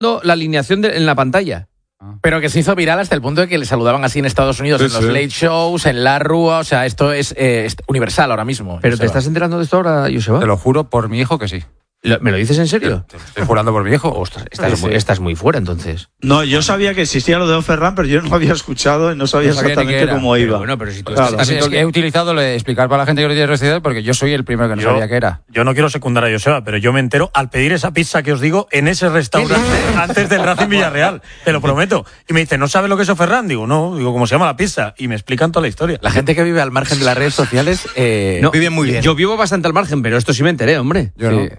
la alineación en la pantalla. Pero que se hizo viral hasta el punto de que le saludaban así en Estados Unidos, en los late shows, en la rúa. O sea, esto es universal ahora mismo. ¿Pero te estás enterando de esto ahora, Joseba? Te lo juro por mi hijo que sí. ¿Me lo dices en serio? Te estoy jurando por mi hijo. Ostras, estás muy fuera, entonces. No, yo sabía que existía lo de Ferran, pero yo no lo había escuchado y no sabía exactamente cómo iba. Bueno, pero si tú Claro. estás Es que he utilizado lo de explicar para la gente que lo tiene residencial porque yo soy el primero que no sabía qué era. Yo no quiero secundar a Joseba, pero yo me entero al pedir esa pizza que os digo en ese restaurante antes del Racing Villarreal. Te lo prometo. Y me dice, ¿no sabes lo que es Ferran? Digo, no. Digo, ¿cómo se llama la pizza? Y me explican toda la historia. La gente que vive al margen de las redes sociales vive muy bien. Yo vivo bastante al margen, pero esto sí me enteré, hombre. Yo no.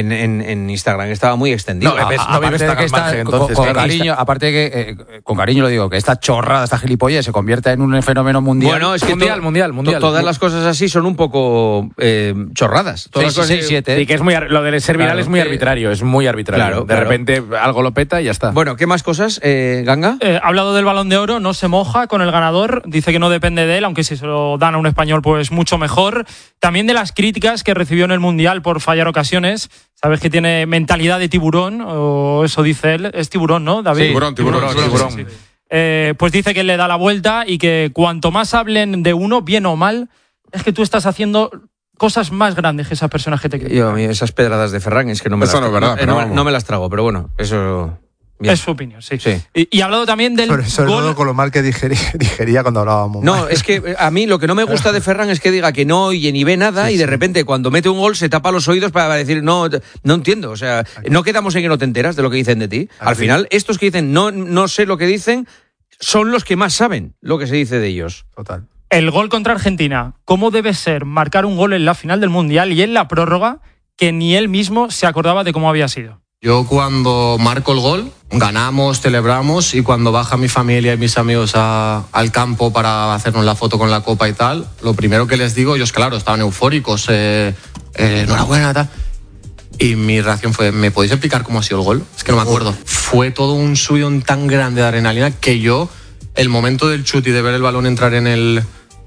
En Instagram estaba muy extendido. No vives tan al margen, entonces. Con cariño, aparte de que, con cariño lo digo, que esta chorrada, esta gilipollez se convierta en un fenómeno mundial. Bueno, es que mundial. todas las cosas así son un poco chorradas. Todas las cosas 6, 7. Y que es lo de ser viral es muy arbitrario, es muy arbitrario. Claro. Repente algo lo peta y ya está. Bueno, ¿qué más cosas, Ganga? Ha hablado del Balón de Oro, no se moja con el ganador, dice que no depende de él, aunque si se lo dan a un español pues mucho mejor. También de las críticas que recibió en el Mundial por fallar ocasiones. Sabes que tiene mentalidad de tiburón, o eso dice él. Es tiburón, ¿no, David? Sí, tiburón. Sí. Pues dice que él le da la vuelta y que cuanto más hablen de uno, bien o mal, es que tú estás haciendo cosas más grandes que esas personas que te critican. Yo, a mí esas pedradas de Ferran es que no me Eso las no es verdad, no me las trago, pero bueno, eso... Bien. Es su opinión, sí. Y ha hablado también del sobre gol. todo con lo mal que digería cuando hablábamos. No, es que a mí lo que no me gusta de Ferran es que diga que no oye ni ve nada y de repente cuando mete un gol se tapa los oídos para decir no entiendo. O sea, no quedamos en que no te enteras de lo que dicen de ti. Al final, estos que dicen no sé lo que dicen son los que más saben lo que se dice de ellos. Total. El gol contra Argentina. ¿Cómo debe ser marcar un gol en la final del Mundial y en la prórroga que ni él mismo se acordaba de cómo había sido? Yo cuando marco el gol, ganamos, celebramos, y cuando baja mi familia y mis amigos al campo para hacernos la foto con la copa y tal, lo primero que les digo, ellos claro, estaban eufóricos, enhorabuena, tal. Y mi reacción fue, ¿me podéis explicar cómo ha sido el gol? Es que no me acuerdo. Fue todo un subidón tan grande de adrenalina que yo, el momento del chute y de ver el balón entrar en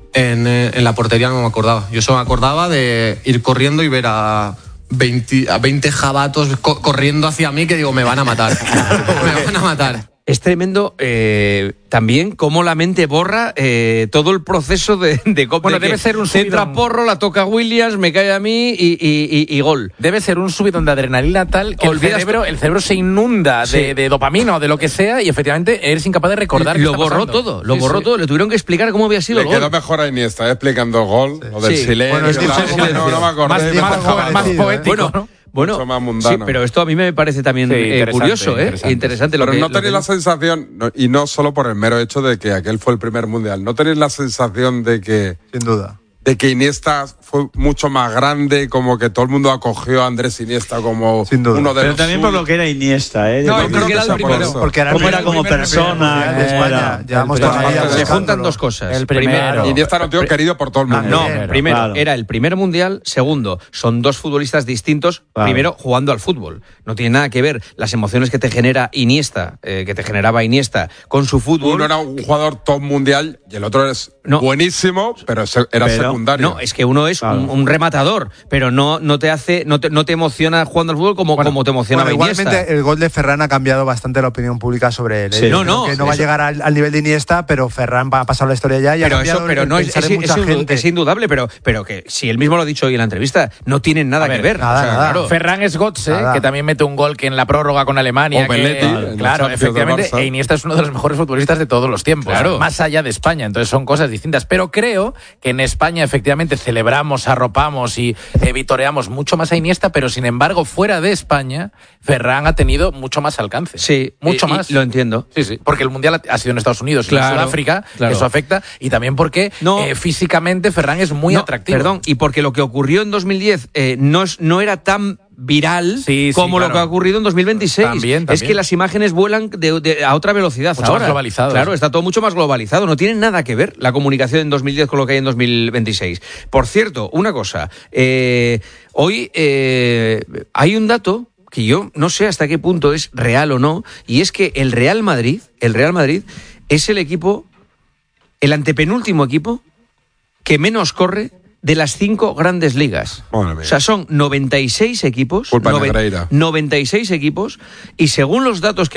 la portería no me acordaba. Yo solo me acordaba de ir corriendo y ver a 20 jabatos corriendo hacia mí que digo, me van a matar. Me van a matar. Es tremendo también cómo la mente borra todo el proceso de Bueno, debe ser un centra subidón. Porro, la toca Williams, me cae a mí y gol. Debe ser un subidón de adrenalina tal que Olvidas el cerebro se inunda de dopamina o de lo que sea y efectivamente eres incapaz de recordar qué Lo está borró pasando. todo, le tuvieron que explicar cómo había sido Le el gol. quedó mejor a Iniesta explicando el gol, lo del silencio. Bueno, es que no me acordé. Más poético, ¿no? Bueno, mucho más mundano. sí, pero esto a mí me parece también curioso, interesante. Pero no tenéis la sensación, y no solo por el mero hecho de que aquel fue el primer mundial, no tenéis la sensación de que... Sin duda. De que Iniesta fue mucho más grande, como que todo el mundo acogió a Andrés Iniesta como Sin duda. uno de Pero los también por lo que era Iniesta, ¿eh? No, Yo creo creo que era el sea por primero, eso. Porque cómo era como persona. de España. Llevamos toda la vida Se buscándolo. juntan dos cosas. El primero. Iniesta era un tío querido por todo el mundo. No, Claro. primero, era el primer mundial. Segundo, son dos futbolistas distintos. Claro. Primero, jugando al fútbol. No tiene nada que ver las emociones que te genera Iniesta, que te generaba Iniesta con su fútbol. Uno era un jugador top mundial y el otro es No. buenísimo, pero era secundario. No, es que uno es un rematador, pero no te emociona jugando al fútbol como te emociona Iniesta. Igualmente el gol de Ferran ha cambiado bastante la opinión pública sobre él. Sí. Yo No, creo que no va a eso- llegar al nivel de Iniesta, pero Ferran va a pasar la historia ya y ha cambiado el pensar de mucha gente. es indudable, pero que si él mismo lo ha dicho hoy en la entrevista, no tienen nada que ver. nada, nada. claro. Ferran es Götze, Nada. que también mete un gol que en la prórroga con Alemania. O Belletti, en la claro, Champions efectivamente. del Barça. E Iniesta es uno de los mejores futbolistas de todos los tiempos. Claro. Más allá de España. Entonces son cosas distintas. Pero creo que en España efectivamente celebramos, arropamos y vitoreamos mucho más a Iniesta, pero sin embargo, fuera de España, Ferran ha tenido mucho más alcance. Sí, mucho y más. lo entiendo. Sí, porque el Mundial ha sido en Estados Unidos y Claro, en Sudáfrica, claro. eso afecta, y también porque No. físicamente Ferran es muy No, atractivo. Perdón, y porque lo que ocurrió en 2010 no era tan viral Sí, como claro. lo que ha ocurrido en 2026. También. Es que las imágenes vuelan a otra velocidad Mucho ahora. más globalizado. Claro, está todo mucho más globalizado. No tiene nada que ver la comunicación en 2010 con lo que hay en 2026. Por cierto, una cosa. Hoy hay un dato que yo no sé hasta qué punto es real o no, y es que el Real Madrid es el antepenúltimo equipo que menos corre de las 5 grandes ligas. O sea, son 96 equipos. 96 equipos, y según los datos que